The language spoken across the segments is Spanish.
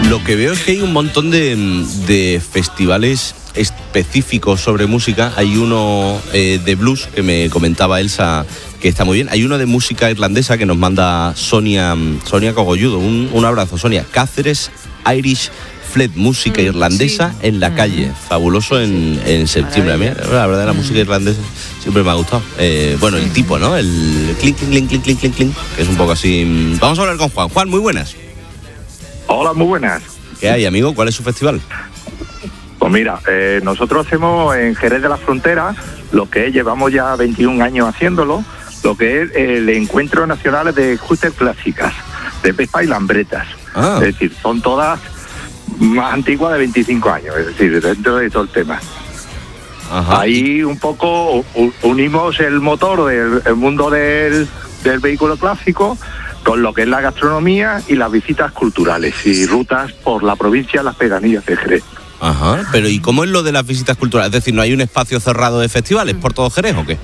Lo que veo es que hay un montón de festivales específicos sobre música. Hay uno de blues que me comentaba Elsa, que está muy bien. Hay uno de música irlandesa que nos manda Sonia Cogolludo. Un abrazo, Sonia. Cáceres Irish Fleet, música irlandesa en la calle. Fabuloso en septiembre. A mí, la verdad, la música irlandesa siempre me ha gustado. Bueno, el tipo, ¿no? El clink, clink, clink, clink, clink, clink, que es un poco así. Vamos a hablar con Juan. Juan, muy buenas. Hola, muy buenas. ¿Qué hay, amigo? ¿Cuál es su festival? Pues mira, nosotros hacemos en Jerez de la Frontera lo que llevamos ya 21 años haciéndolo, lo que es el Encuentro Nacional de Scooter Clásicas, de Vespa y Lambretas. Es decir, son todas más antiguas de 25 años, es decir, dentro de todo el tema. Ajá. Ahí un poco unimos el motor del mundo del vehículo clásico con lo que es la gastronomía y las visitas culturales y rutas por la provincia, las pedanías de Jerez. Ajá, pero ¿y cómo es lo de las visitas culturales? Es decir, ¿no hay un espacio cerrado de festivales por todo Jerez o qué?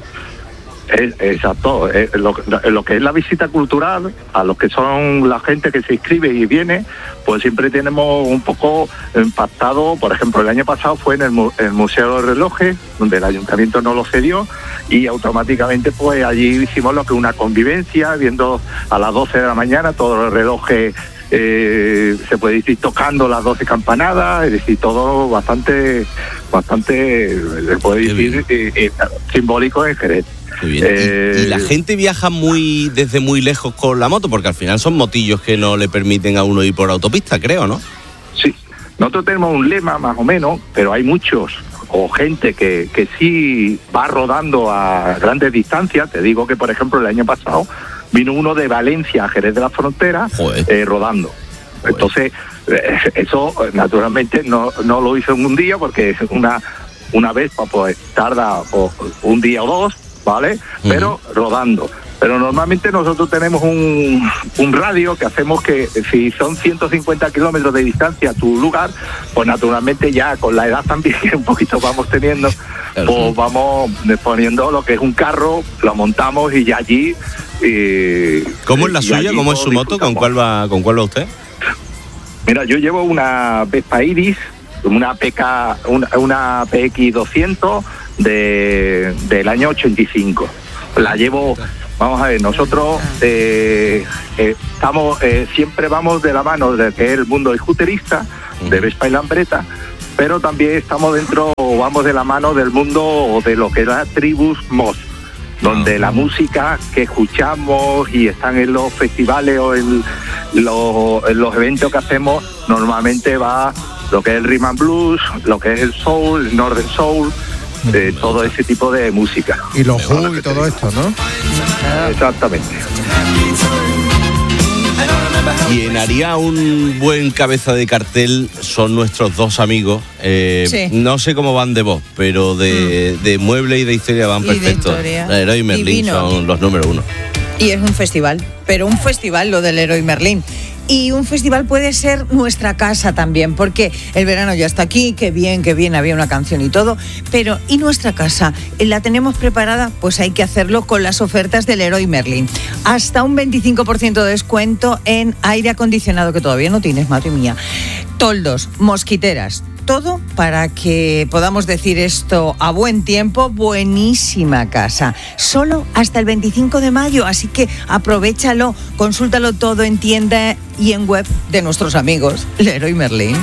Exacto, lo que es la visita cultural, a los que son la gente que se inscribe y viene, pues siempre tenemos un poco impactado. Por ejemplo, el año pasado fue en el Museo de Relojes, donde el ayuntamiento nos lo cedió, y automáticamente pues allí hicimos lo que es una convivencia, viendo a las 12 de la mañana todos los relojes, se puede decir, tocando las 12 campanadas, es decir, todo bastante, se puede decir, simbólico en Jerez. Muy bien. ¿Y la gente viaja desde muy lejos con la moto? Porque al final son motillos que no le permiten a uno ir por autopista, creo, ¿no? Sí, nosotros tenemos un lema más o menos, pero hay muchos, o gente que sí va rodando a grandes distancias. Te digo que, por ejemplo, el año pasado vino uno de Valencia a Jerez de la Frontera rodando. Joder. Entonces, eso naturalmente no lo hizo en un día, porque una vez pues tarda un día o dos, ¿vale? Pero rodando. Pero normalmente nosotros tenemos un radio que hacemos que si son 150 kilómetros de distancia a tu lugar, pues naturalmente ya con la edad también que un poquito vamos teniendo, pues vamos poniendo lo que es un carro, lo montamos y ya allí... ¿Cómo es la suya? ¿Cómo es su moto? ¿Con cuál va usted? Mira, yo llevo una Vespa Iris, una PX 200 del año 85. La llevo, vamos a ver, nosotros estamos siempre vamos de la mano de que es el mundo scooterista, de Vespa y Lambreta, pero también vamos de la mano del mundo de lo que es la tribus Moss, donde la música que escuchamos y están en los festivales o en los eventos que hacemos, normalmente va lo que es el rhythm and blues, lo que es el soul, el northern soul, todo ese tipo de música. Y los Who y todo esto, ¿no? Exactamente. Quien haría un buen cabeza de cartel son nuestros dos amigos. Sí. No sé cómo van de voz, pero de mueble y de historia van perfectos. Leroy y Merlin son los número uno. Y es un festival, pero un festival lo del Leroy Merlin. Y un festival puede ser nuestra casa también, porque el verano ya está aquí, qué bien, había una canción y todo, pero ¿y nuestra casa? ¿La tenemos preparada? Pues hay que hacerlo con las ofertas del Leroy Merlin. Hasta un 25% de descuento en aire acondicionado, que todavía no tienes, madre mía. Toldos, mosquiteras, todo para que podamos decir esto a buen tiempo, buenísima casa. Solo hasta el 25 de mayo, así que aprovéchalo, consúltalo todo en tienda y en web de nuestros amigos Leroy Merlin.